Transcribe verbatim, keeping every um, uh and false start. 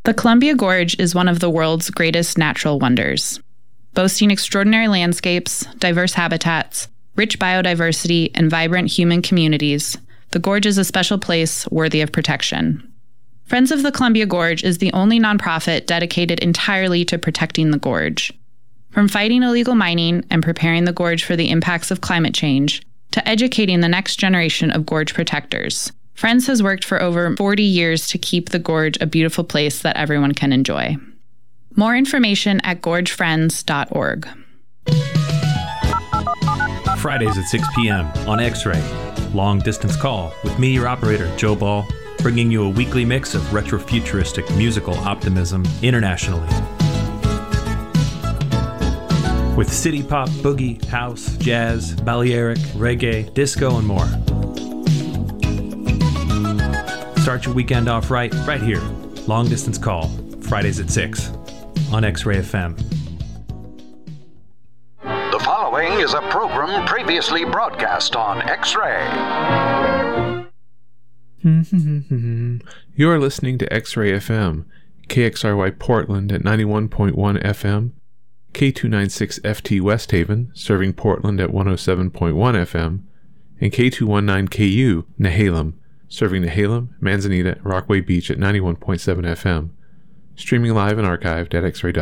The Columbia Gorge is one of the world's greatest natural wonders. Boasting extraordinary landscapes, diverse habitats, rich biodiversity, and vibrant human communities, the gorge is a special place worthy of protection. Friends of the Columbia Gorge is the only nonprofit dedicated entirely to protecting the gorge. From fighting illegal mining and preparing the gorge for the impacts of climate change, to educating the next generation of gorge protectors, Friends has worked for over forty years to keep the gorge a beautiful place that everyone can enjoy. More information at gorge friends dot org. Fridays at six p.m. on X-Ray. Long Distance Call with me, your operator, Joe Ball, bringing you a weekly mix of retro-futuristic musical optimism internationally. With city pop, boogie, house, jazz, Balearic, reggae, disco, and more. Start your weekend off right, right here. Long Distance Call, Fridays at six on X-Ray F M. The following is a program previously broadcast on X-Ray. You're listening to X-Ray F M, K X R Y Portland at ninety-one point one F M, K two ninety-six F T West Haven, serving Portland at one oh seven point one F M, and K two nineteen K U, Nehalem, serving Nehalem, Manzanita, and Rockaway Beach at ninety-one point seven F M. Streaming live and archived at x ray dot